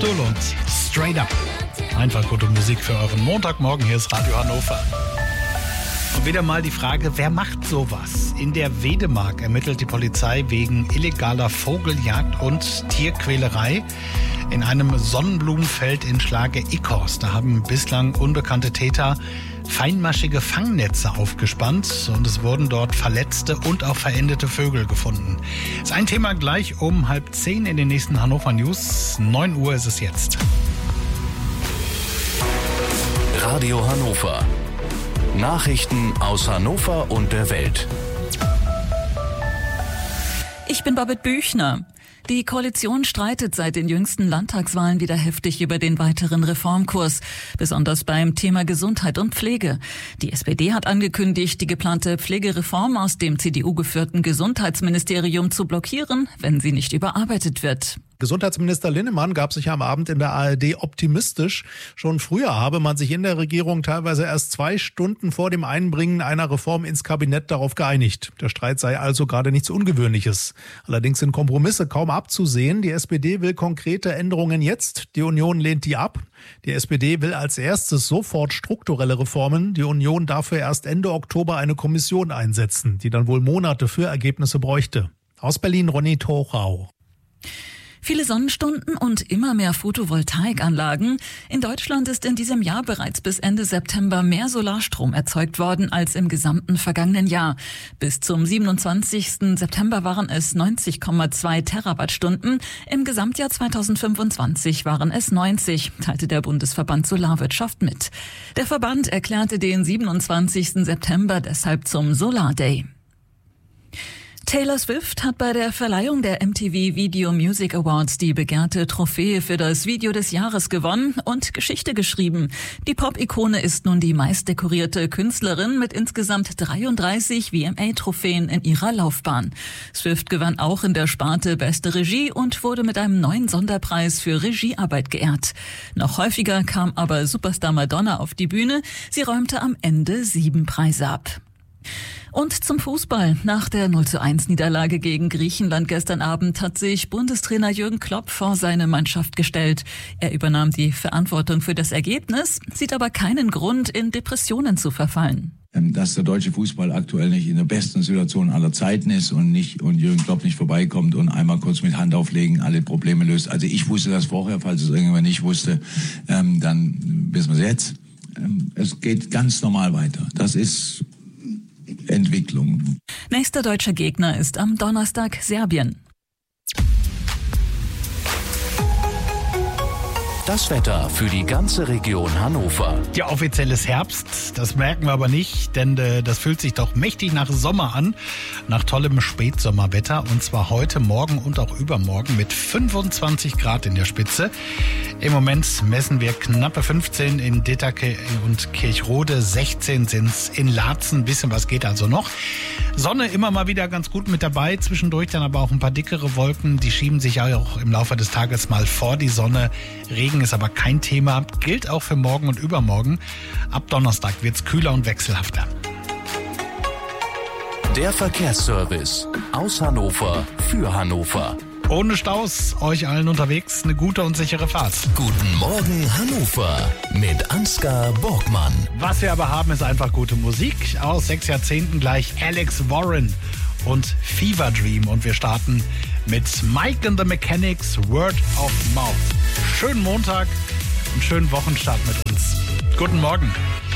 Abdul und Straight Up. Einfach gute Musik für euren Montagmorgen. Hier ist Radio Hannover. Und wieder mal die Frage, wer macht sowas? In der Wedemark ermittelt die Polizei wegen illegaler Vogeljagd und Tierquälerei in einem Sonnenblumenfeld in Schlage-Ickhorst. Da haben bislang unbekannte Täter feinmaschige Fangnetze aufgespannt und es wurden dort verletzte und auch verendete Vögel gefunden. Das ist ein Thema gleich um 9:30 in den nächsten Hannover News. 9 Uhr ist es jetzt. Radio Hannover. Nachrichten aus Hannover und der Welt. Ich bin Babette Büchner. Die Koalition streitet seit den jüngsten Landtagswahlen wieder heftig über den weiteren Reformkurs, besonders beim Thema Gesundheit und Pflege. Die SPD hat angekündigt, die geplante Pflegereform aus dem CDU-geführten Gesundheitsministerium zu blockieren, wenn sie nicht überarbeitet wird. Gesundheitsminister Linnemann gab sich am Abend in der ARD optimistisch. Schon früher habe man sich in der Regierung teilweise erst 2 Stunden vor dem Einbringen einer Reform ins Kabinett darauf geeinigt. Der Streit sei also gerade nichts Ungewöhnliches. Allerdings sind Kompromisse kaum abzusehen. Die SPD will konkrete Änderungen jetzt. Die Union lehnt die ab. Die SPD will als erstes sofort strukturelle Reformen. Die Union dafür erst Ende Oktober eine Kommission einsetzen, die dann wohl Monate für Ergebnisse bräuchte. Aus Berlin Ronny Torau. Viele Sonnenstunden und immer mehr Photovoltaikanlagen. In Deutschland ist in diesem Jahr bereits bis Ende September mehr Solarstrom erzeugt worden als im gesamten vergangenen Jahr. Bis zum 27. September waren es 90,2 Terawattstunden. Im Gesamtjahr 2025 waren es 90, teilte der Bundesverband Solarwirtschaft mit. Der Verband erklärte den 27. September deshalb zum Solar Day. Taylor Swift hat bei der Verleihung der MTV Video Music Awards die begehrte Trophäe für das Video des Jahres gewonnen und Geschichte geschrieben. Die Pop-Ikone ist nun die meistdekorierte Künstlerin mit insgesamt 33 VMA-Trophäen in ihrer Laufbahn. Swift gewann auch in der Sparte Beste Regie und wurde mit einem neuen Sonderpreis für Regiearbeit geehrt. Noch häufiger kam aber Superstar Madonna auf die Bühne. Sie räumte am Ende 7 Preise ab. Und zum Fußball. Nach der 0:1 gegen Griechenland gestern Abend hat sich Bundestrainer Jürgen Klopp vor seine Mannschaft gestellt. Er übernahm die Verantwortung für das Ergebnis, sieht aber keinen Grund, in Depressionen zu verfallen. Dass der deutsche Fußball aktuell nicht in der besten Situation aller Zeiten ist und Jürgen Klopp nicht vorbeikommt und einmal kurz mit Hand auflegen alle Probleme löst. Also ich wusste das vorher, falls es irgendjemand nicht wusste, dann wissen wir es jetzt. Es geht ganz normal weiter. Das ist Entwicklung. Nächster deutscher Gegner ist am Donnerstag Serbien. Das Wetter für die ganze Region Hannover. Ja, offiziell ist Herbst, das merken wir aber nicht, denn das fühlt sich doch mächtig nach Sommer an, nach tollem Spätsommerwetter und zwar heute, morgen und auch übermorgen mit 25 Grad in der Spitze. Im Moment messen wir knappe 15 in Dittake und Kirchrode, 16 sind's in Laatzen, ein bisschen was geht also noch. Sonne immer mal wieder ganz gut mit dabei, zwischendurch dann aber auch ein paar dickere Wolken, die schieben sich auch im Laufe des Tages mal vor die Sonne. Regen ist aber kein Thema, gilt auch für morgen und übermorgen. Ab Donnerstag wird's kühler und wechselhafter. Der Verkehrsservice aus Hannover für Hannover. Ohne Staus, euch allen unterwegs eine gute und sichere Fahrt. Guten Morgen Hannover mit Ansgar Borgmann. Was wir aber haben, ist einfach gute Musik. Aus 6 Jahrzehnten gleich Alex Warren und Fever Dream. Und wir starten mit Mike and the Mechanics, Word of Mouth. Schönen Montag und schönen Wochenstart mit uns. Guten Morgen.